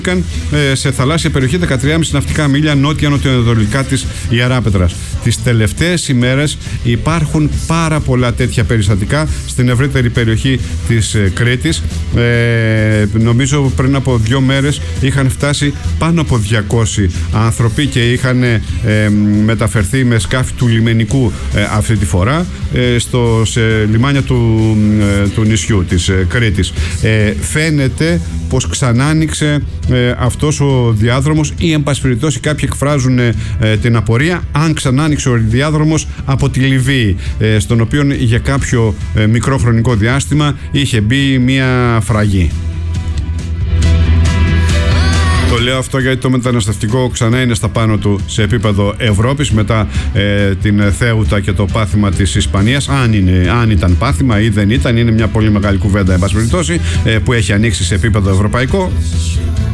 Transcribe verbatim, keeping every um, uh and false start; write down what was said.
σε θαλάσσια περιοχή δεκατρία κόμμα πέντε ναυτικά μίλια νότια-νοτιοανατολικά της Ιεράπετρας. Τις τελευταίες ημέρες υπάρχουν πάρα πολλά τέτοια περιστατικά στην ευρύτερη περιοχή της Κρήτης. Ε, νομίζω πριν από δύο μέρες είχαν φτάσει πάνω από διακόσιοι άνθρωποι και είχαν ε, μεταφερθεί με σκάφη του λιμενικού ε, αυτή τη φορά ε, στο, σε λιμάνια του, ε, του νησιού της ε, Κρήτης. Ε, φαίνεται πως ξανά άνοιξε ε, αυτός ο διάδρομος ή εν πάση περιπτώσει κάποιοι εκφράζουν ε, την απορία αν ξανά άνοιξε ο διάδρομος από τη Λιβύη, ε, στον οποίο για κάποιο ε, μικρό χρονικό διάστημα είχε μπει μια φραγή. Το λέω αυτό γιατί το μεταναστευτικό ξανά είναι στα πάνω του σε επίπεδο Ευρώπης μετά ε, την Θέουτα και το πάθημα της Ισπανίας. Αν, είναι, αν ήταν πάθημα ή δεν ήταν, είναι μια πολύ μεγάλη κουβέντα εν πάση περιπτώσει, ε, που έχει ανοίξει σε επίπεδο ευρωπαϊκό.